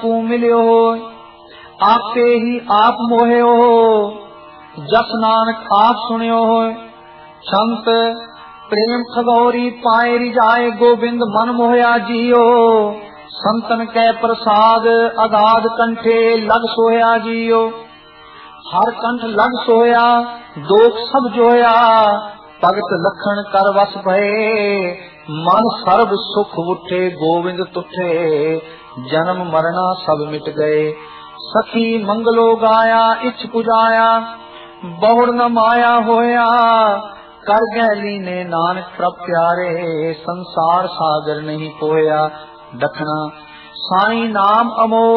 कू मिलियो आपे ही आप मोहियो जस नानक आप सुनियो संत प्रेम खगौरी पाए रिजाए गोविंद मन मोहया जियो संतन कै प्रसाद अगाध कंठे लग सोया जियो हर कंठ लग सोया दोख सब जोया भगत लखन कर वस भये मन सर्व सुख उठे गोविंद तुठे जन्म मरना सब मिट गए सखी मंगलो गाया इच्छ पुजाया बहुड़ न माया होया कर गैली ने नानक प्रभ प्यारे संसार सागर नहीं कोया दखना साई नाम अमोल